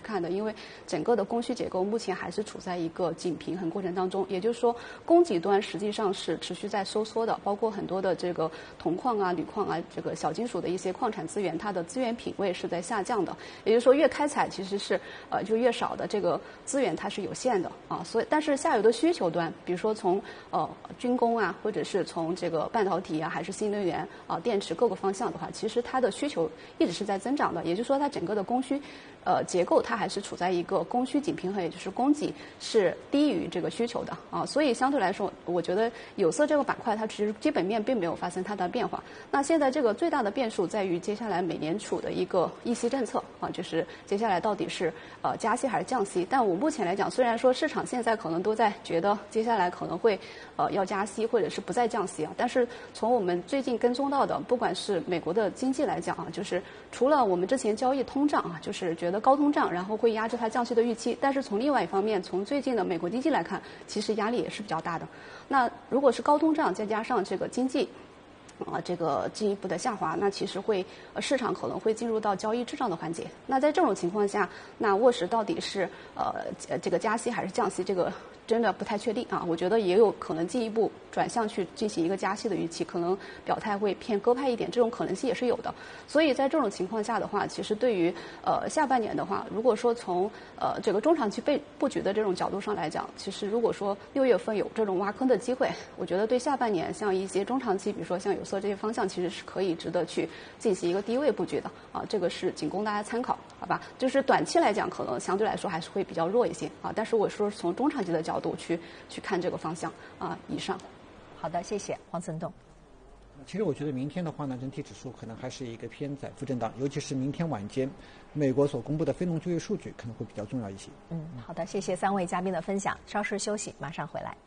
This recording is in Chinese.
看的，因为整个的供需结构目前还是处在一个紧平衡过程当中，也就是说，供给端实际上是持续在收缩的，包括很多的这个铜矿啊、铝矿啊、这个小金属的一些矿产资源，它的资源品位是在下降的，也就是说，越开采其实是就越少的这个资源它是有限的啊，所以但是下游的需求端，比如说从军工啊，或者是从这个半导体啊，还是新能源啊、电池各个方向的话，其实它的需求一直是在增长的，也就是说它整个的供需结构它还是处在一个供需紧平衡，也就是供给是低于这个需求的啊，所以相对来说，我觉得有色这个板块它其实基本面并没有发生太大变化。那现在这个最大的变数在于接下来美联储的一个议息政策啊，就是接下来到底是加息还是降息？但我目前来讲，虽然说市场现在可能都在觉得接下来可能会要加息或者是不再降息啊，但是从我们最近跟踪到的，不管是美国的经济来讲啊，就是除了我们之前交易通胀啊，就是觉得高通胀然后会压制它降息的预期，但是从另外一方面，从最近的美国经济来看，其实压力也是比较大的。那如果是高通胀再加上这个经济这个进一步的下滑，那其实会市场可能会进入到交易滞胀的环节。那在这种情况下，那沃什到底是这个加息还是降息，这个真的不太确定啊。我觉得也有可能进一步转向去进行一个加息的预期，可能表态会偏鸽派一点，这种可能性也是有的。所以在这种情况下的话，其实对于下半年的话，如果说从这个中长期布局的这种角度上来讲，其实如果说6月份有这种挖坑的机会，我觉得对下半年像一些中长期，比如说像有色这些方向，其实是可以值得去进行一个低位布局的啊。这个是仅供大家参考，好吧？就是短期来讲，可能相对来说还是会比较弱一些啊。但是我说从中长期的角度去看这个方向啊。以上。 好的，谢谢黄森栋。 其实我觉得明天的话呢，整体指数可能还是一个偏窄幅震荡，尤其是明天晚间美国所公布的非农就业数据可能会比较重要一些。 好的，谢谢3位嘉宾的分享，稍事休息，马上回来。